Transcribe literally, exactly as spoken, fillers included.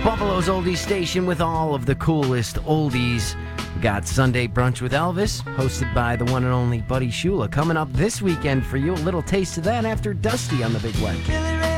Buffalo's oldies station with all of the coolest oldies. We got Sunday Brunch with Elvis, hosted by the one and only Buddy Shula. Coming up this weekend for you, a little taste of that after Dusty on the Big Wedge.